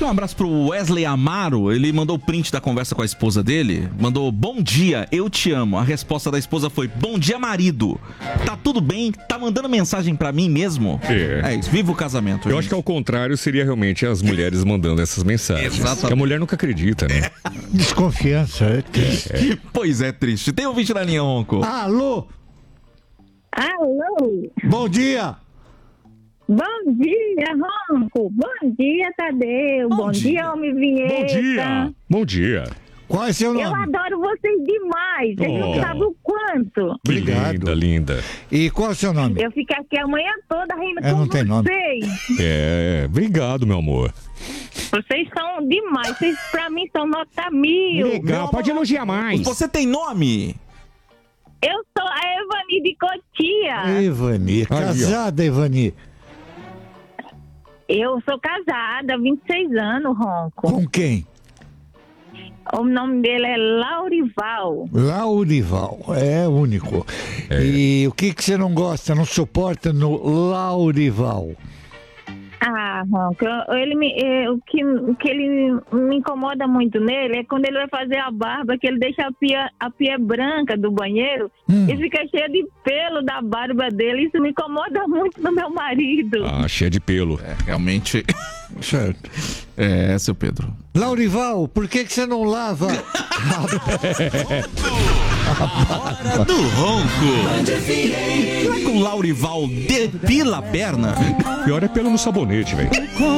aqui um abraço pro Wesley Amaro. Ele mandou o print da conversa com a esposa dele. Mandou: bom dia, eu te amo. A resposta da esposa foi: bom dia, marido. Tá tudo bem? Tá mandando mensagem pra mim mesmo? É isso, viva o casamento. Eu acho que ao contrário seria realmente as mulheres mandando essas mensagens. Exatamente. Porque a mulher nunca acredita, né? Desconfiança, é triste. Pois é, triste. Tem ouvinte na linha, Ronco. Alô? Alô? Bom dia! Bom dia, Ronco. Bom dia, Tadeu. Bom dia, Homem Vinheta. Bom dia! Bom dia! Qual é seu Eu nome? adoro vocês demais. Vocês não sabem o quanto. Obrigado. Linda, linda. E qual é o seu nome? Eu fico aqui a manhã toda rindo É, com não tem nome. vocês. Obrigado, meu amor. Vocês são demais. Vocês, pra mim, são nota 1000. Legal, pode elogiar mais. Você tem nome? Eu sou a Evani de Cotia. Evani. Casada, Evani. Eu sou casada, 26 anos, Ronco. Com quem? O nome dele é Laurival. Laurival. É único. E o que você não gosta, não suporta no Laurival? Ah, Ronco, o que ele me incomoda muito nele é quando ele vai fazer a barba, que ele deixa a pia branca do banheiro e fica cheia de pelo da barba dele. Isso me incomoda muito no meu marido. Ah, cheia de pelo. Realmente. Certo. É, seu Pedro. Laurival, por que você não lava? Hora do Ronco. Será que o Laurival depila a perna? Pior é pelo no sabonete, velho.